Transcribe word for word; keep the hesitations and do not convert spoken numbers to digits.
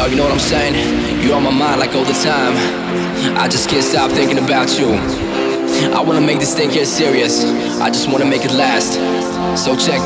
you know what I'm saying? You're on my mind like all the time. I just can't stop thinking about you. I wanna make this thing here serious. I just wanna make it last. So check